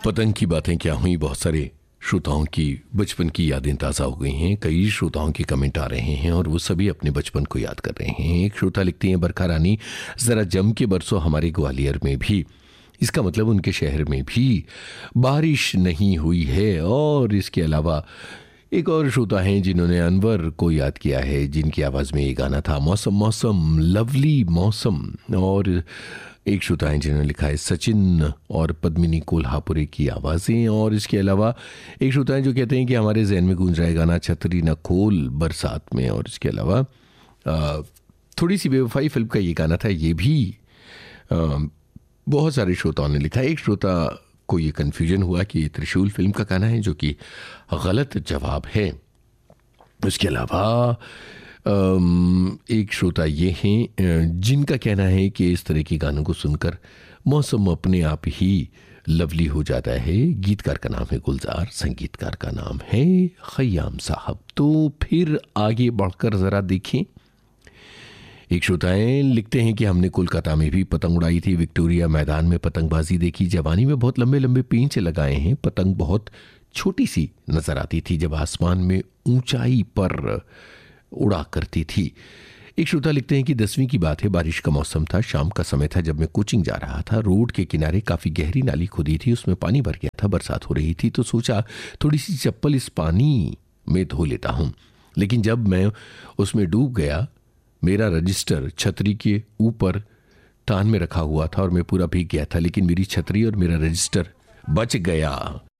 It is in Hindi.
पतंग की बातें क्या हुई, बहुत सारे श्रोताओं की बचपन की यादें ताज़ा हो गई हैं। कई श्रोताओं के कमेंट आ रहे हैं और वो सभी अपने बचपन को याद कर रहे हैं। एक श्रोता लिखती हैं, बरखा रानी ज़रा जम के बरसों हमारे ग्वालियर में भी। इसका मतलब उनके शहर में भी बारिश नहीं हुई है। और इसके अलावा एक और श्रोता हैं जिन्होंने अनवर को याद किया है, जिनकी आवाज़ में ये गाना था, मौसम मौसम लवली मौसम। और एक श्रोता हैं जिन्होंने लिखा है सचिन और पद्मिनी कोल्हापुरी की आवाज़ें। और इसके अलावा एक श्रोता हैं जो कहते हैं कि हमारे जहन में गूंज रहा है गाना छतरी न खोल बरसात में। और इसके अलावा थोड़ी सी बेवफाई फिल्म का ये गाना था, ये भी बहुत सारे श्रोताओं ने लिखा। एक श्रोता को ये कन्फ्यूजन हुआ कि ये त्रिशूल फिल्म का गाना है, जो कि गलत जवाब है। उसके अलावा एक श्रोता ये हैं जिनका कहना है कि इस तरह के गानों को सुनकर मौसम अपने आप ही लवली हो जाता है। गीतकार का नाम है गुलजार, संगीतकार का नाम है खयाम साहब। तो फिर आगे बढ़कर ज़रा देखें। एक श्रोताएं लिखते हैं कि हमने कोलकाता में भी पतंग उड़ाई थी, विक्टोरिया मैदान में पतंगबाजी देखी, जवानी में बहुत लंबे लंबे पेंच लगाए हैं। पतंग बहुत छोटी सी नजर आती थी जब आसमान में ऊंचाई पर उड़ा करती थी। एक श्रोता लिखते हैं कि 10वीं की बात है, बारिश का मौसम था, शाम का समय था जब मैं कोचिंग जा रहा था। रोड के किनारे काफ़ी गहरी नाली खुदी थी, उसमें पानी भर गया था, बरसात हो रही थी तो सोचा थोड़ी सी चप्पल इस पानी में धो लेता हूँ। लेकिन जब मैं उसमें डूब गया, मेरा रजिस्टर छतरी के ऊपर तान में रखा हुआ था और मैं पूरा भीग गया था, लेकिन मेरी छतरी और मेरा रजिस्टर बच गया।